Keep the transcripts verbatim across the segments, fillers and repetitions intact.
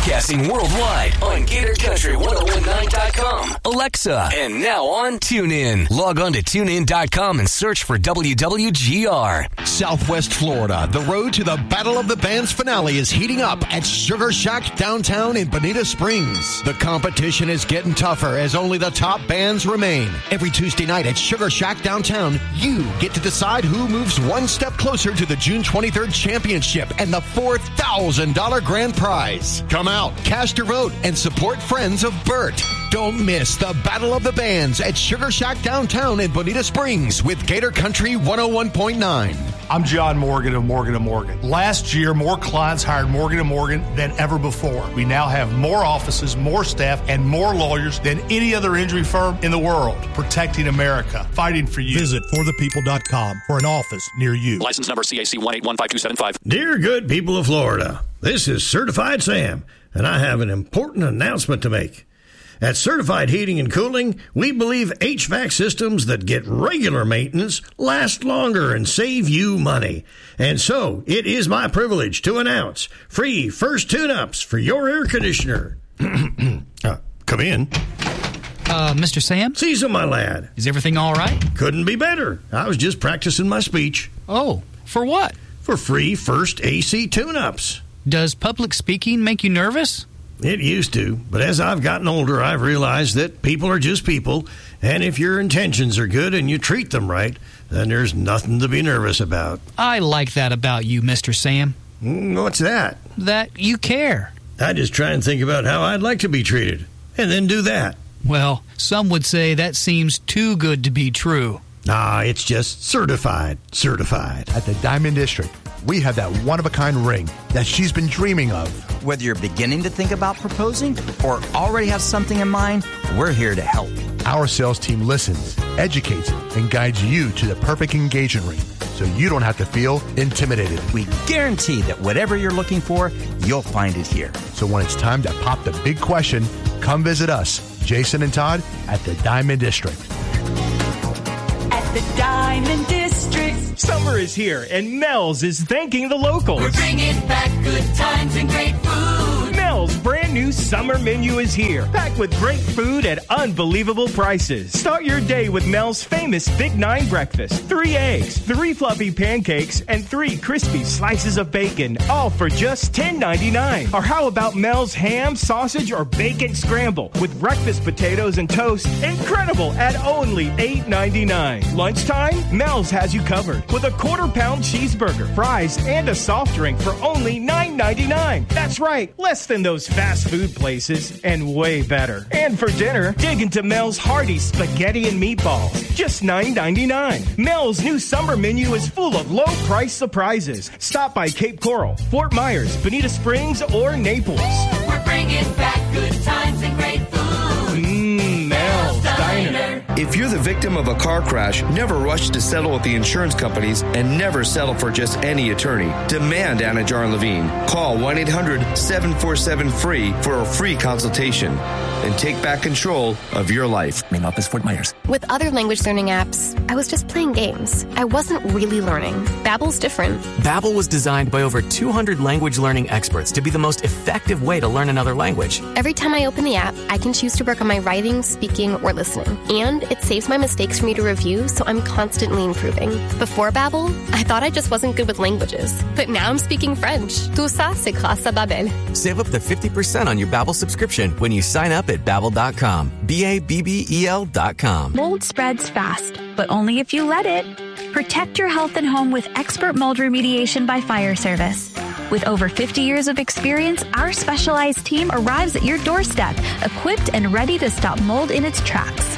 Broadcasting worldwide on Gator Country ten nineteen dot com, Alexa, and now on TuneIn. Log on to tune in dot com and search for W W G R. Southwest Florida, the road to the Battle of the Bands finale is heating up at Sugar Shack downtown in Bonita Springs. The competition is getting tougher as only the top bands remain. Every Tuesday night at Sugar Shack downtown, you get to decide who moves one step closer to the June twenty-third championship and the four thousand dollars grand prize. Come out, cast your vote, and support Friends of Bert. Don't miss the Battle of the Bands at Sugar Shack downtown in Bonita Springs with Gator Country one oh one point nine. I'm John Morgan of Morgan and Morgan. Last year, more clients hired Morgan and Morgan than ever before. We now have more offices, more staff, and more lawyers than any other injury firm in the world. Protecting America. Fighting for you. Visit for the people dot com for an office near you. License number C A C one eight one five two seven five. Dear good people of Florida, this is Certified Sam, and I have an important announcement to make. At Certified Heating and Cooling, we believe H V A C systems that get regular maintenance last longer and save you money. And so, it is my privilege to announce free first tune-ups for your air conditioner. uh, come in. Uh, Mister Sam? Cecil, my lad. Is everything all right? Couldn't be better. I was just practicing my speech. Oh, for what? For free first A C tune-ups. Does public speaking make you nervous? It used to, but as I've gotten older, I've realized that people are just people, and if your intentions are good and you treat them right, then there's nothing to be nervous about. I like that about you, Mister Sam. What's that? That you care. I just try and think about how I'd like to be treated, and then do that. Well, some would say that seems too good to be true. Nah, it's just certified, certified. At the Diamond District, we have that one-of-a-kind ring that she's been dreaming of. Whether you're beginning to think about proposing or already have something in mind, we're here to help. Our sales team listens, educates, and guides you to the perfect engagement ring so you don't have to feel intimidated. We guarantee that whatever you're looking for, you'll find it here. So when it's time to pop the big question, come visit us, Jason and Todd, at the Diamond District. At the Diamond District. Summer is here, and Mel's is thanking the locals. We're bringing back good times and great food. Mel's brand new summer menu is here, packed with great food at unbelievable prices. Start your day with Mel's famous Big Nine breakfast. Three eggs, three fluffy pancakes, and three crispy slices of bacon, all for just ten ninety-nine. Or how about Mel's ham, sausage, or bacon scramble with breakfast potatoes and toast? Incredible at only eight ninety-nine. Lunchtime, Mel's has you covered with a quarter pound cheeseburger, fries, and a soft drink for only nine ninety-nine. That's right, less than those fast food places, and way better. And for dinner, dig into Mel's hearty spaghetti and meatballs, just nine ninety-nine. Mel's new summer menu is full of low-price surprises. Stop by Cape Coral, Fort Myers, Bonita Springs, or Naples. We're bringing back good times and great food. Mmm, Mel's Diner. If you're the victim of a car crash, never rush to settle with the insurance companies and never settle for just any attorney. Demand Anajar Levine. Call one eight hundred seven four seven free for a free consultation and take back control of your life. Main office, Fort Myers. With other language learning apps, I was just playing games. I wasn't really learning. Babbel's different. Babbel was designed by over two hundred language learning experts to be the most effective way to learn another language. Every time I open the app, I can choose to work on my writing, speaking, or listening. And it saves my mistakes for me to review, so I'm constantly improving. Before Babbel, I thought I just wasn't good with languages. But now I'm speaking French. Tout ça, c'est grâce à Babbel. Save up to fifty percent on your Babbel subscription when you sign up at Babbel dot com. B A B B E L dot com. Mold spreads fast, but only if you let it. Protect your health and home with expert mold remediation by Fire Service. With over fifty years of experience, our specialized team arrives at your doorstep, equipped and ready to stop mold in its tracks.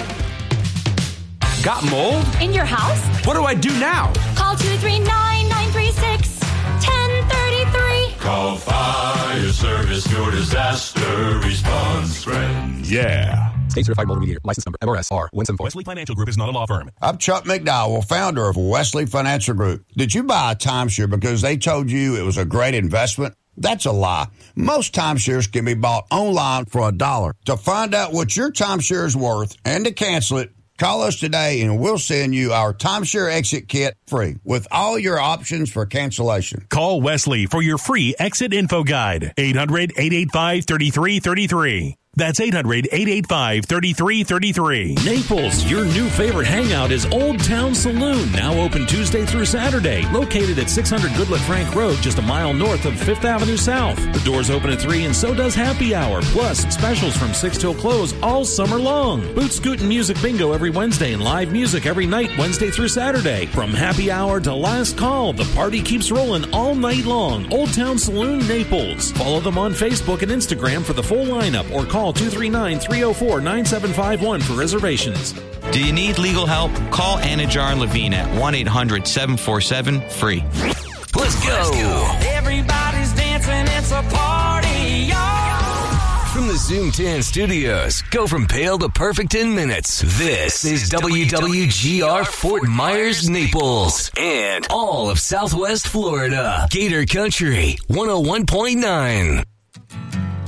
Got mold? In your house? What do I do now? Call two three nine, nine three six, one zero three three. Call Fire Service, your disaster response friend. Yeah. State certified mold remediator. License number M R S R one seven four. Wesley Financial Group is not a law firm. I'm Chuck McDowell, founder of Wesley Financial Group. Did you buy a timeshare because they told you it was a great investment? That's a lie. Most timeshares can be bought online for a dollar. To find out what your timeshare is worth and to cancel it, Call us today and we'll send you our timeshare exit kit free with all your options for cancellation. Call Wesley for your free exit info guide. eight hundred, eight eight five, three three three three. That's eight hundred, eight eight five, three three three three. Naples, your new favorite hangout is Old Town Saloon, now open Tuesday through Saturday, located at six hundred Goodlet Frank Road, just a mile north of Fifth Avenue South. The doors open at three and so does happy hour, plus specials from six till close all summer long. Boot Scoot and Music Bingo every Wednesday and live music every night Wednesday through Saturday. From happy hour to last call, the party keeps rolling all night long. Old Town Saloon, Naples. Follow them on Facebook and Instagram for the full lineup or call two three nine, three oh four, nine seven five one for reservations. Do you need legal help? Call Anajar and Levine at one eight hundred, seven four seven, free. Let's go. Let's go. Everybody's dancing. It's a party, y'all. From the Zoom ten studios, go from pale to perfect in minutes. This is W W G R Fort Myers, Naples, and all of Southwest Florida. Gator Country, one oh one point nine.